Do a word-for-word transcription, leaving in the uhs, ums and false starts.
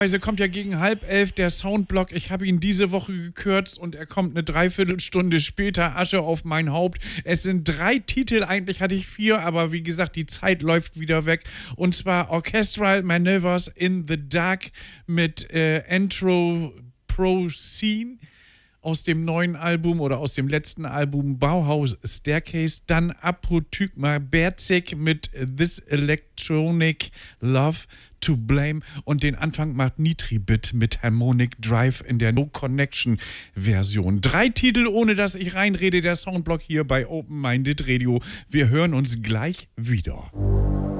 Also kommt ja gegen halb elf der Soundblock. Ich habe ihn diese Woche gekürzt und er kommt eine Dreiviertelstunde später. Asche auf mein Haupt. Es sind drei Titel, eigentlich hatte ich vier, aber wie gesagt, die Zeit läuft wieder weg. Und zwar Orchestral Maneuvers in the Dark mit äh, Entro Pro Scene aus dem neuen Album oder aus dem letzten Album Bauhaus Staircase. Dann Apotygma Berzig mit This Electronic Love to Blame und den Anfang macht Nitribit mit Harmonic Drive in der No Connection Version. Drei Titel, ohne dass ich reinrede, der Soundblock hier bei Open Minded Radio. Wir hören uns gleich wieder.